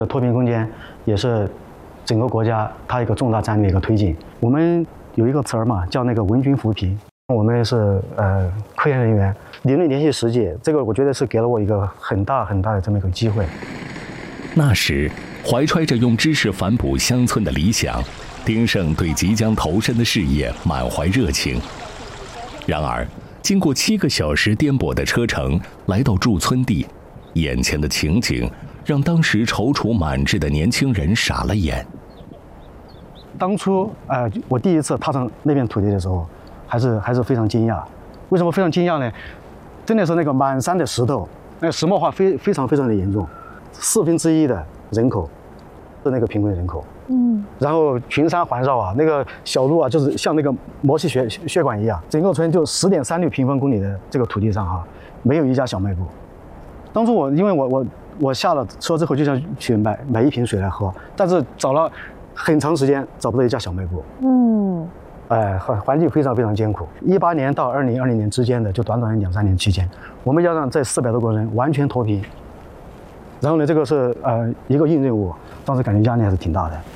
脱贫攻坚也是整个国家它一个重大战略一个推进。我们有一个词儿嘛，叫那个文军扶贫。我们是科研人员，理论联系实际，这个我觉得是给了我一个很大的这么一个机会。 那时，怀揣着用知识反哺乡村的理想，丁晟对即将投身的事业满怀热情。然而，经过7个小时颠簸的车程，来到驻村地，眼前的情景让当时踌躇满志的年轻人傻了眼。 当初我第一次踏上那片土地的时候，还是非常惊讶。为什么非常惊讶呢？真的是那个满山的石头，那个石墨化非常的严重，1/4的人口是那个贫困人口。然后群山环绕啊，那个小路啊，就是像那个毛细血管一样，整个村就10.36平方公里的这个土地上啊，没有一家小卖部。当初因为我下了车之后就想去买一瓶水来喝，但是找了很长时间找不到一家小卖部。环境非常艰苦。18年到2020年之间的就短短2-3年期间，我们要让这400多个人完全脱贫。然后呢，这个是一个硬任务，当时感觉压力还是挺大的。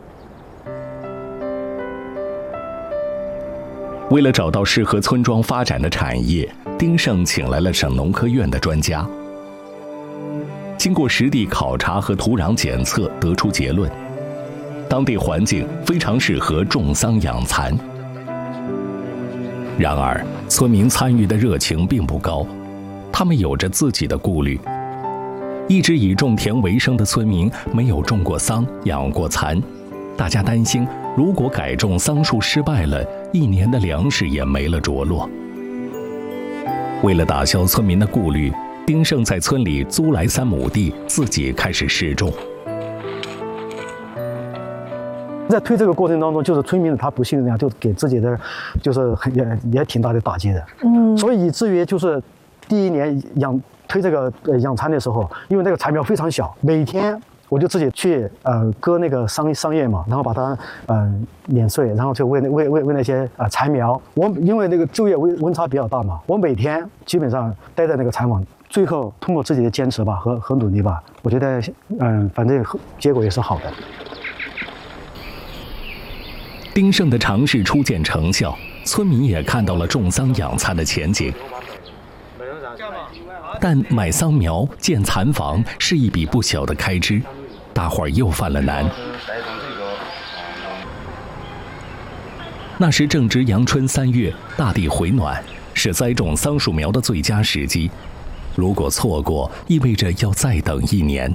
为了找到适合村庄发展的产业，丁晟请来了省农科院的专家。经过实地考察和土壤检测，得出结论：当地环境非常适合种桑养蚕。然而，村民参与的热情并不高，他们有着自己的顾虑。一直以种田为生的村民没有种过桑，养过蚕，大家担心，如果改种桑树失败了，1年的粮食也没了着落。为了打消村民的顾虑，丁晟在村里租来3亩地，自己开始试种。 在推这个过程当中，就是村民他不信任，就给自己的就是也挺大的打击的。所以以至于就是第1年推这个养蚕的时候，因为那个蚕苗非常小，每天我就自己去割那个桑叶嘛，然后把它碾碎，然后就喂那些蚕苗。因为那个昼夜温差比较大嘛，我每天基本上待在那个蚕网。最后通过自己的坚持吧和努力吧，我觉得反正结果也是好的。 丁晟的尝试初见成效，村民也看到了种桑养蚕的前景。但买桑苗建蚕房是一笔不小的开支，大伙儿又犯了难。那时正值阳春3月，大地回暖，是栽种桑树苗的最佳时机。如果错过，意味着要再等1年。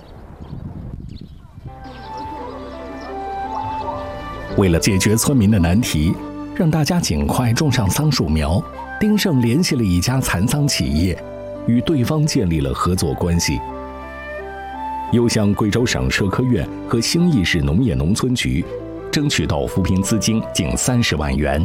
为了解决村民的难题，让大家尽快种上桑树苗，丁晟联系了一家蚕桑企业，与对方建立了合作关系，又向贵州省社科院和兴义市农业农村局争取到扶贫资金近30万元。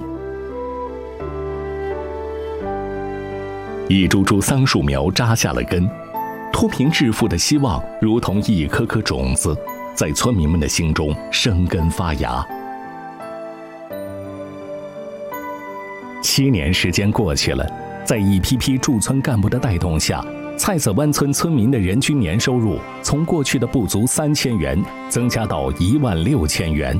一株株桑树苗扎下了根，脱贫致富的希望如同一颗颗种子，在村民们的心中生根发芽。7年时间过去了，在一批批驻村干部的带动下，菜色湾村村民的人均年收入从过去的不足3000元增加到16000元。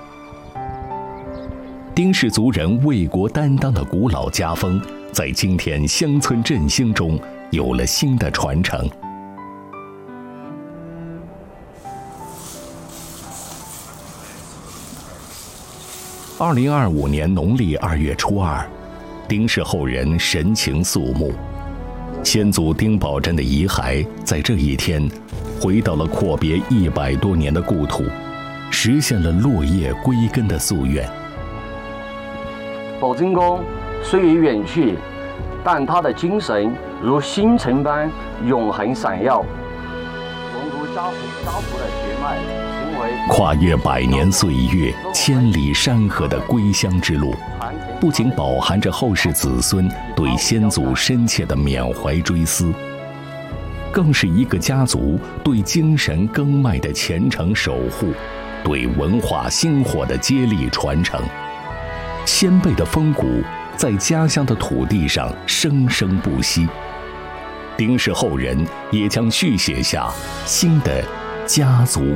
丁氏族人为国担当的古老家风，在今天乡村振兴中有了新的传承。2025年农历2月初2，丁氏后人神情肃穆，先祖丁宝珍的遗骸在这一天回到了阔别100多年的故土，实现了落叶归根的夙愿。 宝珍公虽已远去，但他的精神如星辰般永恒闪耀，融入家谱的血脉，成为跨越100年岁月、千里山河的归乡之路，不仅饱含着后世子孙对先祖深切的缅怀追思，更是一个家族对精神耕麦的虔诚守护，对文化薪火的接力传承。先辈的风骨在家乡的土地上生生不息，丁氏后人也将续写下新的家族